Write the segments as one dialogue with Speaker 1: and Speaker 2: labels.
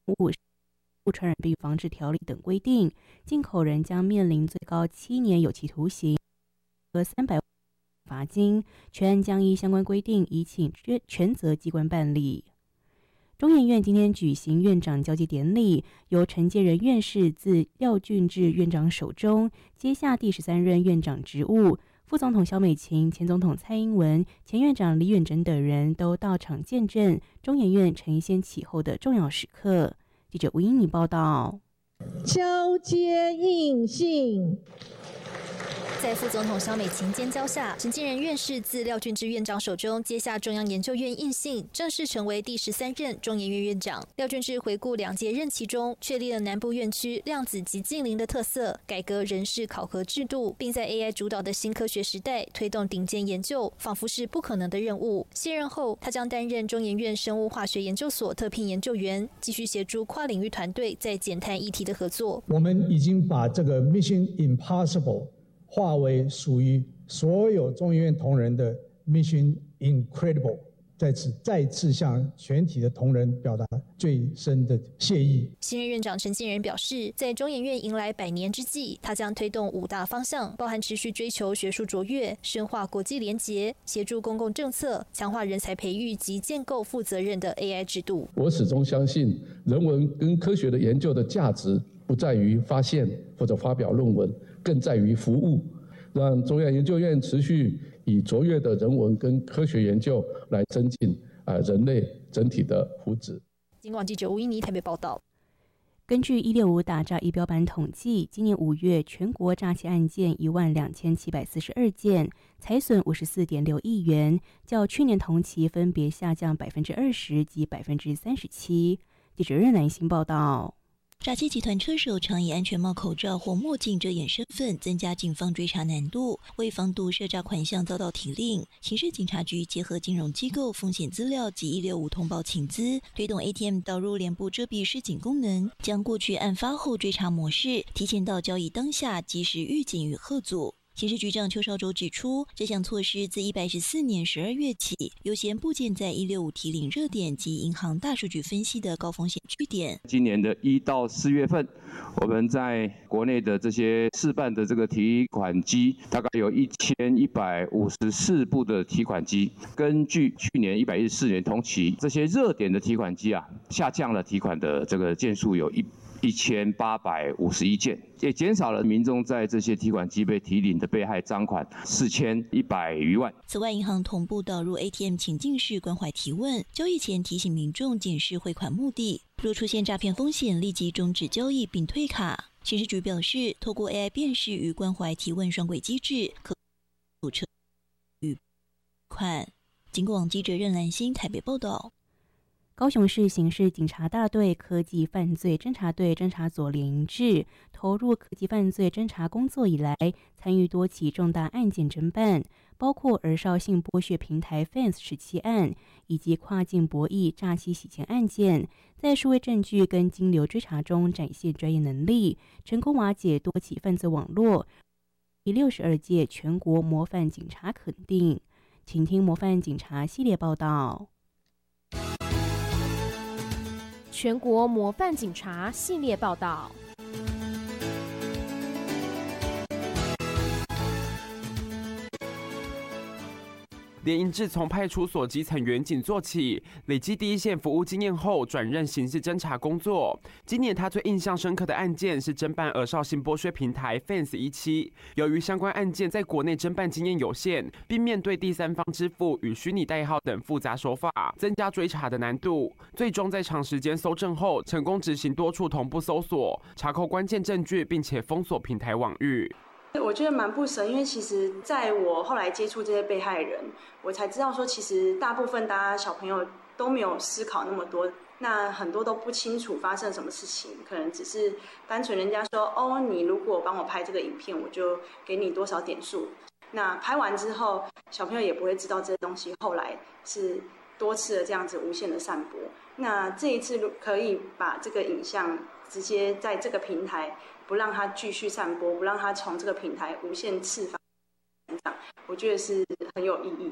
Speaker 1: 物传染病防治条例等规定，进口人将面临最高7年有期徒刑和300万罚金。全案将依相关规定移请权责机关办理。中研院今天举行院长交接典礼，由陈建仁院士自廖俊智院长手中接下第13任院长职务。副总统萧美琴、前总统蔡英文、前院长李远哲等人都到场见证中研院承先启后的重要时刻。记者吴英妮报道。
Speaker 2: 交接应信。
Speaker 3: 在副总统萧美琴监教下，陈建仁院士自廖俊智院长手中接下中央研究院印信，正式成为第13任中研院院长。廖俊智回顾2届任期中，确立了南部院区量子及近邻的特色，改革人事考核制度，并在 AI 主导的新科学时代推动顶尖研究，仿佛是不可能的任务。卸任后，他将担任中研院生物化学研究所特聘研究员，继续协助跨领域团队在减碳议题的合作。
Speaker 4: 我们已经把这个 Mission Impossible化为属于所有中研院同仁的 Mission Incredible， 在此再次向全体的同仁表达最深的谢意。
Speaker 3: 新任院长陈建仁表示，在中研院迎来100年之际，他将推动5大方向，包含持续追求学术卓越、深化国际联结、协助公共政策、强化人才培育及建构负责任的 AI 制度。
Speaker 5: 我始终相信，人文跟科学的研究的价值不在于发现或者发表论文，更在于服务，让中央研究院持续以卓越的人文跟科学研究来增进人类整体的福祉。
Speaker 3: 警广记者吴依妮台北报道。
Speaker 1: 根据165打诈仪表板统计，今年5月全国诈欺案件12742件，财损54.6亿元，较去年同期分别下降20%及37%。记者任兰心报道。
Speaker 6: 诈欺集团车手常以安全帽、口罩或墨镜遮掩身份，增加警方追查难度。为防堵涉诈款项遭到提令，刑事警察局结合金融机构风险资料及165通报请资，推动 ATM 导入脸部遮蔽示警功能，将过去案发后追查模式提前到交易当下，及时预警与吓阻。刑事局长邱少洲指出，这项措施自114年12月起，优先布建在165提领热点及银行大数据分析的高风险据点。
Speaker 7: 今年的1到4月份，我们在国内的这些示范的这个提款机，大概有1154部的提款机。根据去年114年同期，这些热点的提款机下降了提款的这个件数有1851件，也减少了民众在这些提款机被提领的被害赃款4100余万。
Speaker 6: 此外，银行同步导入 ATM 情境式关怀提问，交易前提醒民众检视汇款目的，若出现诈骗风险，立即终止交易并退卡。刑事局表示，透过 AI 辨识与关怀提问双轨机制，可堵车与款。警广记者任兰心台北报道。
Speaker 1: 高雄市刑事警察大队科技犯罪侦查队侦查组联营制，投入科技犯罪侦查工作以来，参与多起重大案件侦办，包括儿少性剥削平台 Fans17案，以及跨境博弈诈欺洗钱案件，在数位证据跟金流追查中展现专业能力，成功瓦解多起犯罪网络，第62届全国模范警察肯定。请听模范警察系列报道。
Speaker 8: 全国模范警察系列报道。
Speaker 9: 联营制从派出所基层员警做起，累积第一线服务经验后，转任刑事侦查工作。今年他最印象深刻的案件是侦办儿少性剥削平台 Fans17。由于相关案件在国内侦办经验有限，并面对第三方支付与虚拟代号等复杂手法，增加追查的难度。最终在长时间搜证后，成功执行多处同步搜索，查扣关键证据，并且封锁平台网域。
Speaker 10: 我觉得蛮不舍，因为其实在我后来接触这些被害人，我才知道说，其实大部分大家小朋友都没有思考那么多，那很多都不清楚发生什么事情，可能只是单纯人家说，哦，你如果帮我拍这个影片，我就给你多少点数。那拍完之后，小朋友也不会知道这些东西后来是多次的这样子无限的散播。那这一次可以把这个影像直接在这个平台，不让它继续散播，不让它从这个平台无限次发成长，我觉得是很有意义。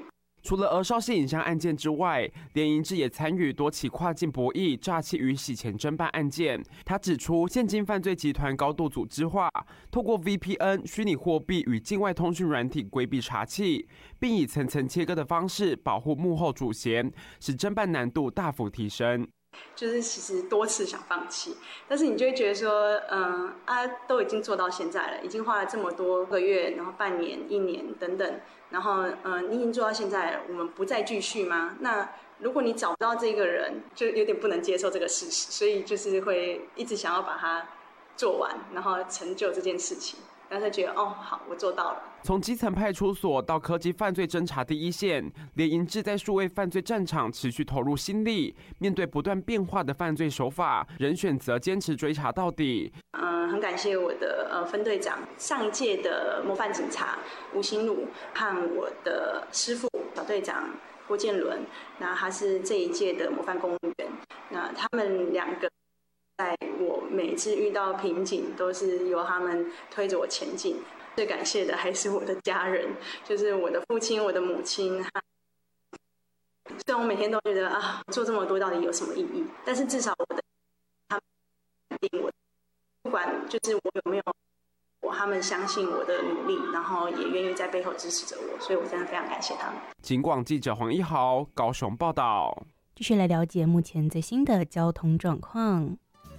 Speaker 9: 除了儿少性影像案件之外，连银智也参与多起跨境博弈、诈欺与洗钱侦办案件。他指出，现今犯罪集团高度组织化，透过 VPN、虚拟货币与境外通讯软体规避查缉，并以层层切割的方式保护幕后主嫌，使侦办难度大幅提升。
Speaker 10: 就是其实多次想放弃，但是你就会觉得说，都已经做到现在了，已经花了这么多个月，然后半年、1年等等，然后你已经做到现在了，我们不再继续吗？那如果你找不到这个人，就有点不能接受这个事实，所以就是会一直想要把它做完，然后成就这件事情。然后他觉得好，我做到了。
Speaker 9: 从基层派出所到科技犯罪侦查第一线，连银智在数位犯罪战场持续投入心力，面对不断变化的犯罪手法，仍选择坚持追查到底。
Speaker 10: 很感谢我的分队长，上一届的模范警察吴新鲁和我的师父小队长郭建伦，那他是这一届的模范公务员，那他们2个。在我每次遇到瓶颈，都是由他们推着我前进。最感谢的还是我的家人，就是我的父亲、我的母亲。虽然我每天都觉得做这么多到底有什么意义，但是至少他们肯定我，不管就是我有没有他们相信我的努力，然后也愿意在背后支持着我，所以我真的非常感谢他们。
Speaker 9: 警广记者黄一豪高雄报道。
Speaker 1: 继续来了解目前最新的交通状况。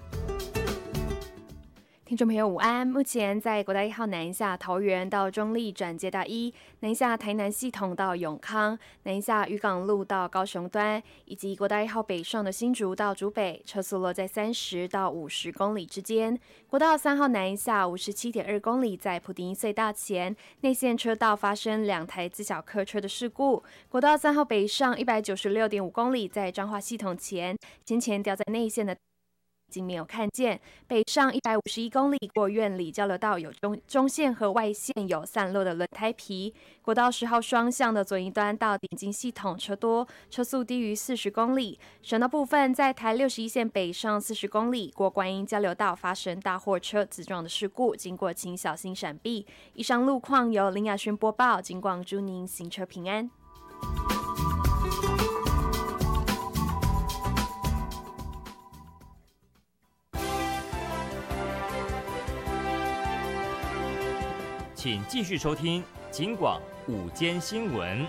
Speaker 8: 听众朋友午安，目前在国道1号南下桃园到中坜转接大1，南下台南系统到永康，南下渔港路到高雄端，以及国道1号北上的新竹到竹北，车速落在30到50公里之间。国道3号南下57.2公里，在普丁隧道前内线车道发生2台自小客车的事故。国道3号北上196.5公里，在彰化系统前，先前掉在内线的已经没有看见。北上151公里，过苑里交流道有中线和外线有散落的轮胎皮。国道10号双向的左营端到点进系统车多，车速低于40公里。省道部分，在台61线北上40公里，过观音交流道发生大货车自撞的事故，经过请小心闪避。以上路况由林雅轩播报，警广祝您行车平安。
Speaker 11: 请继续收听警广午间新闻。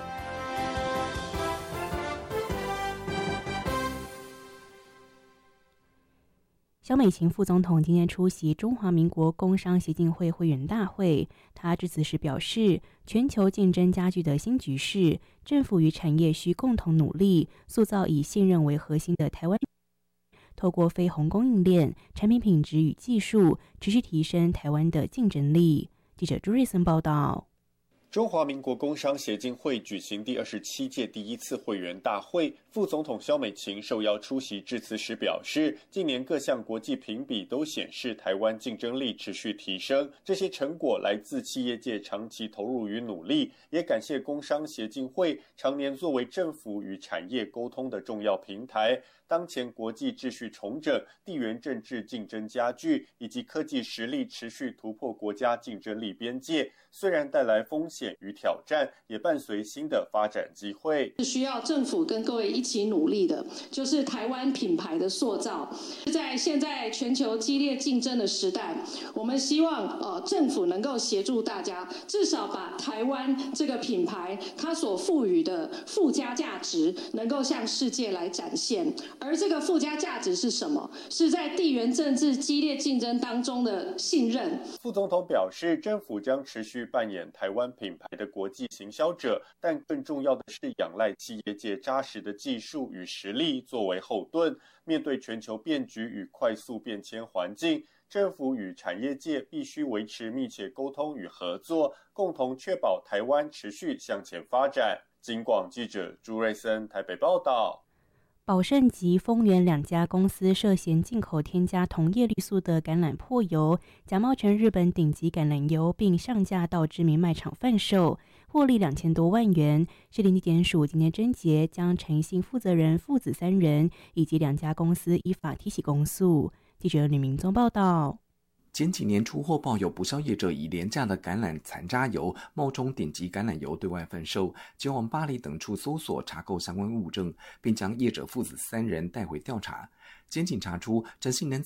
Speaker 1: 萧美琴副总统今天出席中华民国工商协进会会员大会，他致辞时表示，全球竞争加剧的新局势，政府与产业需共同努力，塑造以信任为核心的台湾，透过非红供应链、产品品质与技术，持续提升台湾的竞争力。记者朱瑞森报道。
Speaker 12: 中华民国工商协进会举行第27届第1次会员大会，副总统萧美琴受邀出席致辞时表示，近年各项国际评比都显示台湾竞争力持续提升，这些成果来自企业界长期投入与努力，也感谢工商协进会常年作为政府与产业沟通的重要平台。当前国际秩序重整、地缘政治竞争加剧，以及科技实力持续突破国家竞争力边界，虽然带来风险与挑战，也伴随新的发展机会。
Speaker 13: 需要政府跟各位一起努力的，就是台湾品牌的塑造。在现在全球激烈竞争的时代，我们希望政府能够协助大家，至少把台湾这个品牌它所赋予的附加价值，能够向世界来展现。而这个附加价值是什么？是在地缘政治激烈竞争当中的信任。
Speaker 12: 副总统表示，政府将持续扮演台湾品牌的国际行销者，但更重要的是仰赖企业界扎实的技术与实力作为后盾。面对全球变局与快速变迁环境，政府与产业界必须维持密切沟通与合作，共同确保台湾持续向前发展。警广记者朱瑞森台北报道。
Speaker 1: 宝盛及丰源2家公司涉嫌进口添加同叶绿素的橄榄粕油，假冒成日本顶级橄榄油，并上架到知名卖场贩售，获利2000多万元。士林地检署今天侦结，将陈姓负责人父子3人以及2家公司依法提起公诉。记者吕明宗报道。
Speaker 14: 前几年出货报有不少业者以廉价的橄榄残渣油冒充顶级橄榄油对外贩售，前往巴黎等处搜索查购相关物证，并将业者父子3人带回调查。检警查出陈姓男子